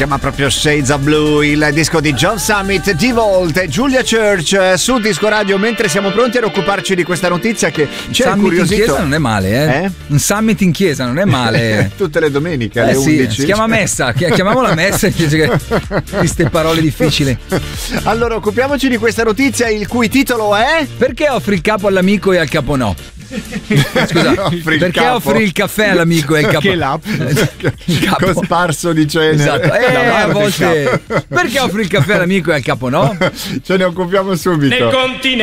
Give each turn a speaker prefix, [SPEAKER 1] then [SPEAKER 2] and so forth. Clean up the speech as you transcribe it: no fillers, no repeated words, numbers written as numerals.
[SPEAKER 1] chiama proprio Shades of Blue, il disco di John Summit, D-Volt e Julia Church su Disco Radio, mentre siamo pronti ad occuparci di questa notizia che ci ha incuriosito.
[SPEAKER 2] In chiesa non è male, Un summit in chiesa non è male.
[SPEAKER 1] Tutte le domeniche alle 11.
[SPEAKER 2] Si chiama messa, chiamiamola messa invece che queste parole difficili.
[SPEAKER 1] Allora, occupiamoci di questa notizia, il cui titolo è:
[SPEAKER 2] perché offri il capo all'amico e al capo no? Scusa, perché offri il caffè all'amico e il capo?
[SPEAKER 1] Che capo cosparso di cenere.
[SPEAKER 2] Esatto. A volte perché offri il caffè all'amico e al capo no?
[SPEAKER 1] Ce ne occupiamo subito.
[SPEAKER 3] Nel continente